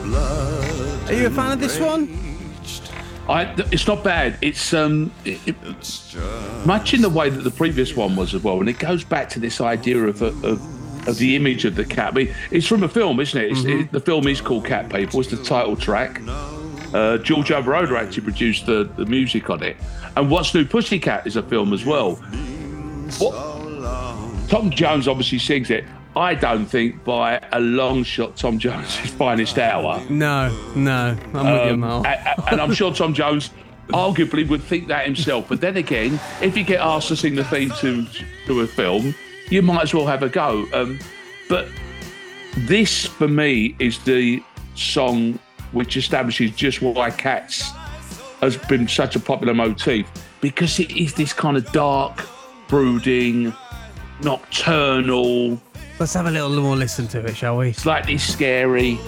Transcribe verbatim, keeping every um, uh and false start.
Are you a fan of this one? I, it's not bad. It's um, it, it, much in the way that the previous one was as well, and it goes back to this idea of of, of the image of the cat. I mean, it's from a film, isn't it? It's, mm-hmm. it the film is called Cat People. It's the title track. Uh, George Overoder actually produced the, the music on it, and What's New Pussycat is a film as well. What, Tom Jones obviously sings it. I don't think by a long shot Tom Jones' finest hour. No, no, I'm um, with you, Mal. and, and I'm sure Tom Jones arguably would think that himself. But then again, if you get asked to sing the theme to to a film, you might as well have a go. Um, but this, for me, is the song which establishes just why Cats has been such a popular motif, because it is this kind of dark, brooding, nocturnal. Let's have a little more listen to it, shall we? Slightly scary.